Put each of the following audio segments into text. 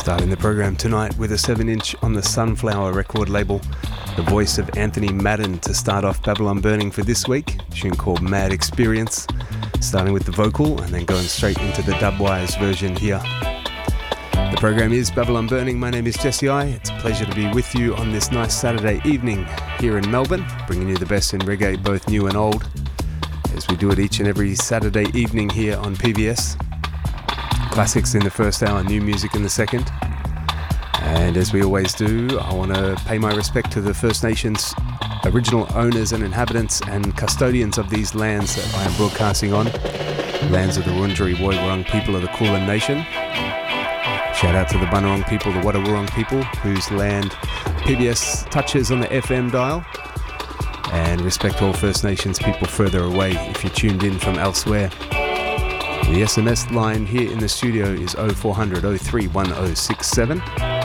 Starting the program tonight with a 7-inch on the Sunflower record label, the voice of Anthony Madden to start off Babylon Burning for this week, a tune called Mad Experience, starting with the vocal and then going straight into the Dubwise version here. The program is Babylon Burning. My name is Jesse I. It's a pleasure to be with you on this nice Saturday evening here in Melbourne, bringing you the best in reggae, both new and old, as we do it each and every Saturday evening here on PBS. Classics in the first hour, new music in the second. And as we always do, I want to pay my respect to the First Nations original owners and inhabitants and custodians of these lands that I am broadcasting on. Lands of the Wurundjeri Woiwurrung people of the Kulin Nation. Shout out to the Bunurong people, the Wadawurrung people, whose land PBS touches on the FM dial. And respect all First Nations people further away if you're tuned in from elsewhere. The SMS line here in the studio is 0400 03 1067.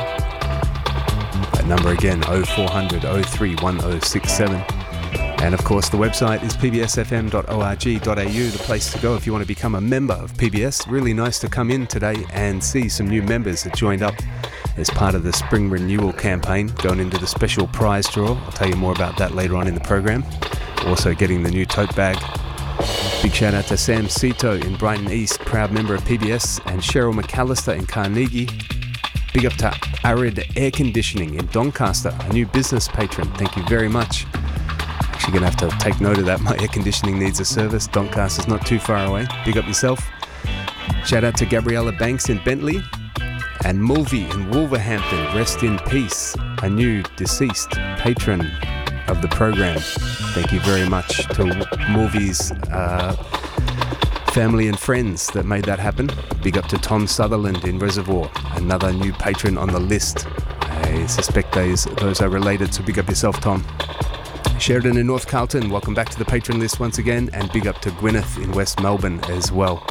That number again, 0400 03 1067. And of course the website is pbsfm.org.au, the place to go if you want to become a member of PBS. Really nice to come in today and see some new members that joined up as part of the spring renewal campaign, going into the special prize draw. I'll tell you more about that later on in the program. Also getting the new tote bag. Big shout out to Sam Sito in Brighton East, proud member of PBS, and Cheryl McAllister in Carnegie. Big up to Arid Air Conditioning in Doncaster, a new business patron. Thank you very much. Actually going to have to take note of that. My air conditioning needs a service. Doncaster's not too far away. Big up yourself. Shout out to Gabriella Banks in Bentley and Mulvey in Wolverhampton. Rest in peace. A new deceased patron of the program. Thank you very much to Mulvey's family and friends that made that happen. Big up to Tom Sutherland in Reservoir, another new patron on the list. I suspect those are related, so big up yourself, Tom. Sheridan in North Carlton, welcome back to the patron list once again, and big up to Gwyneth in West Melbourne as well.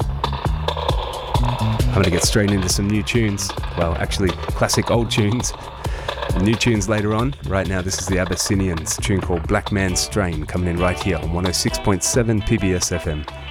I'm going to get straight into some new tunes. Well, actually, classic old tunes. New tunes later on. Right now, this is the Abyssinians, a tune called Black Man's Strain, coming in right here on 106.7 PBS FM.